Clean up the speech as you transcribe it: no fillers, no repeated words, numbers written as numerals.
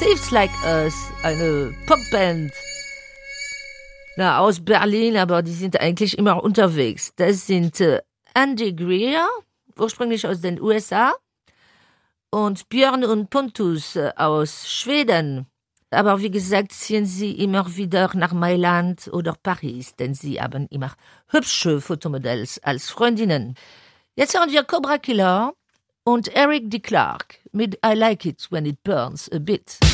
Thieves Like Us, eine Popband. Na, aus Berlin, aber die sind eigentlich immer unterwegs. Das sind Andy Greer, ursprünglich aus den USA, und Björn und Pontus aus Schweden. Aber wie gesagt, ziehen sie immer wieder nach Mailand oder Paris, denn sie haben immer hübsche Fotomodells als Freundinnen. Jetzt hören wir Cobra Killer und Eric D. Clark mit I Like It When It Burns a Bit.